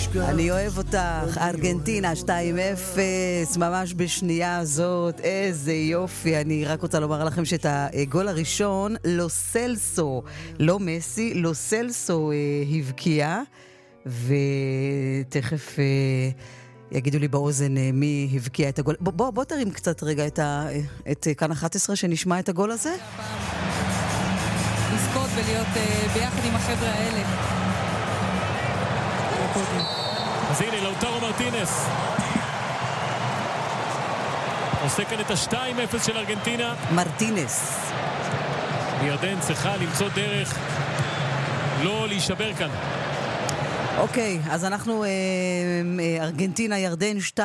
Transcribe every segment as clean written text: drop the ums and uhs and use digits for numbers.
אני אוהב אותך, ארגנטינה 2-0, ממש בשנייה הזאת, איזה יופי. אני רק רוצה לומר לכם שאת הגול הראשון, לו סלסו, לא מסי, לו סלסו הבקיע, ותכף יגידו לי באוזן מי הבקיע את הגול. בוא תרים קצת רגע את כאן 11 שנשמע את הגול הזה. לזכות ולהיות ביחד עם החבר'ה האלה. אז הנה, לאוטרו מרטינס עושה כאן את ה-2-0 של ארגנטינה. מרטינס. ירדן צריכה למצוא דרך לא להישבר כאן. אוקיי, אז אנחנו ארגנטינה, ירדן 2-0,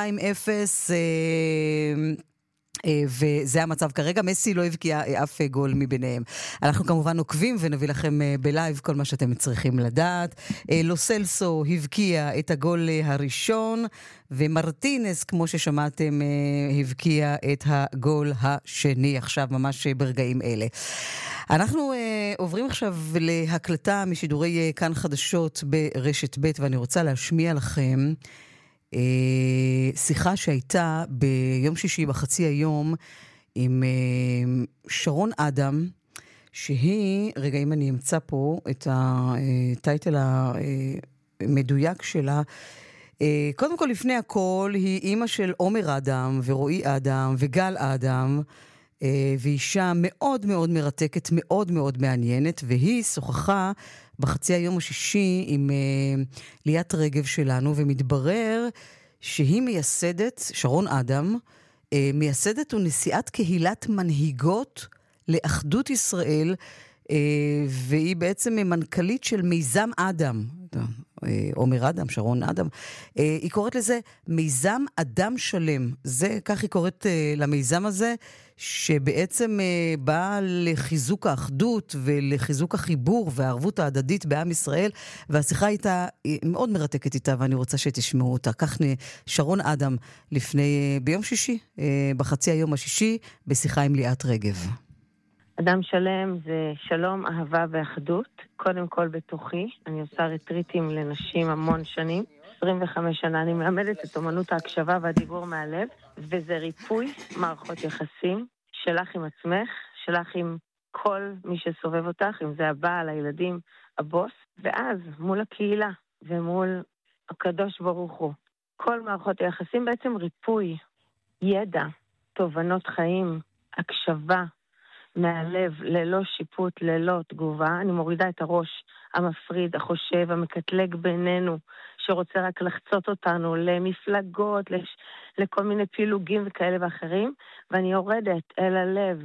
וזה המצב כרגע. מסי לא הבקיע אף גול מביניהם. אנחנו כמובן עוקבים ונביא לכם בלייב כל מה שאתם צריכים לדעת. לו סלסו הבקיע את הגול הראשון, ומרטינס, כמו ששמעתם, הבקיע את הגול השני, עכשיו ממש ברגעים אלה. אנחנו עוברים עכשיו להקלטה משידורי כאן חדשות ברשת ב', ואני רוצה להשמיע לכם שיחה שהייתה ביום שישי בחצי היום עם שרון אדם, שהיא, רגע אם אני אמצא פה את הטייטל המדויק שלה, קודם כל לפני הכל היא אימא של עומר אדם ורועי אדם וגל אדם, ואישה מאוד מאוד מרתקת, מאוד מאוד מעניינת, והיא שוחחה בחצי היום השישי עם ליאת רגב שלנו, ומתברר שהיא מייסדת, שרון אדם, מייסדת ונשיאת קהילת מנהיגות לאחדות ישראל, והיא בעצם מנכ"לית של מיזם אדם, עומר אדם, שרון אדם, היא קוראת לזה מיזם אדם שלם. זה, כך היא קוראת למיזם הזה, שבעצם בא לחיזוק האחדות ולחיזוק החיבור והערבות ההדדית בעם ישראל, והשיחה הייתה מאוד מרתקת איתה, ואני רוצה שתשמעו אותה. כך שרון אדם ביום שישי, בחצי היום השישי, בשיחה עם ליאת רגב. אדם שלם זה שלום, אהבה ואחדות. קודם כל בתוכי. אני עושה רטריטים לנשים המון שנים. 25 שנה אני מלמדת את אומנות ההקשבה והדיבור מהלב, וזה ריפוי מערכות יחסים שלך עם עצמך, שלך עם כל מי שסובב אותך, אם זה הבעל, הילדים, הבוס, ואז מול הקהילה ומול הקדוש ברוך הוא. כל מערכות היחסים בעצם ריפוי, ידע, תובנות חיים, הקשבה, מהלב, ללא שיפוט, ללא תגובה. אני מורידה את הראש המפריד, החושב, המקטלג בינינו, שרוצה רק לחצות אותנו למפלגות, לכל מיני פילוגים וכאלה ואחרים, ואני יורדת אל הלב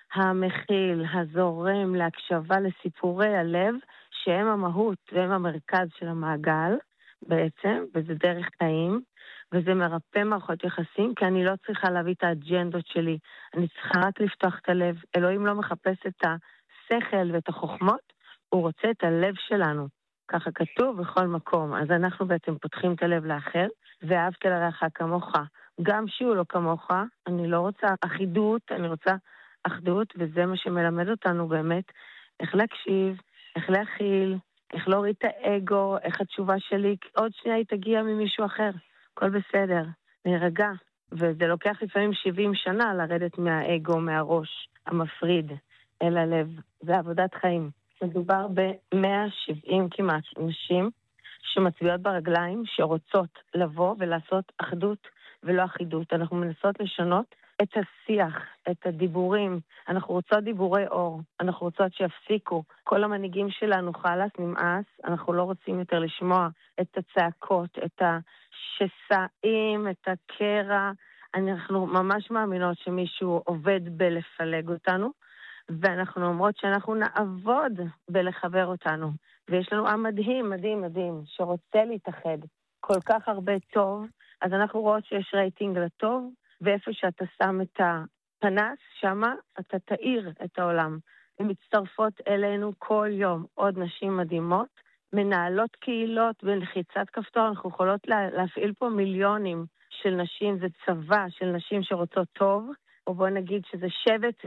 המכיל, הזורם, להקשבה לסיפורי הלב, שהם המהות והם המרכז של המעגל בעצם, וזה דרך חיים, וזה מרפא מערכות יחסים, כי אני לא צריכה להביא את האג'נדות שלי, אני צריכה רק לפתוח את הלב. אלוהים לא מחפש את השכל ואת החוכמות, הוא רוצה את הלב שלנו. ככה כתוב בכל מקום. אז אנחנו בעצם פותחים את הלב לאחר, ואהבת לרעך כמוך. גם שהוא לא כמוך, אני לא רוצה אחידות, אני רוצה אחדות, וזה מה שמלמד אותנו באמת, איך להקשיב, איך להכיל, איך להוריד את האגו, איך התשובה שלי, עוד שנייה היא תגיע ממישהו אחר. הכל בסדר, נרגע, וזה לוקח לפעמים 70 שנה לרדת מהאגו, מהראש המפריד אל הלב. זה עבודת חיים. מדובר ב-170 כמעט נשים שמצביעות ברגליים, שרוצות לבוא ולעשות אחדות ולא אחידות. אנחנו מנסות לשנות את השיח, את הדיבורים. אנחנו רוצות דיבורי אור, אנחנו רוצות שיפסיקו. כל המנהיגים שלנו חלס, נמאס, אנחנו לא רוצים יותר לשמוע את הצעקות, את השסעים, את הקרע. אנחנו ממש מאמינות שמישהו עובד בלפלג אותנו, ואנחנו אומרות שאנחנו נעבוד בלחבר אותנו. ויש לנו עם מדהים, מדהים, מדהים, שרוצה להתאחד כל כך הרבה טוב, אז אנחנו רואות שיש רייטינג לטוב, ואיפה שאתה שם את הפנס, שמה אתה תאיר את העולם. הן מצטרפות אלינו כל יום, עוד נשים מדהימות, מנהלות קהילות בלחיצת כפתור, אנחנו יכולות להפעיל פה מיליונים של נשים, זה צבא של נשים שרוצות טוב, או בוא נגיד שזה שבט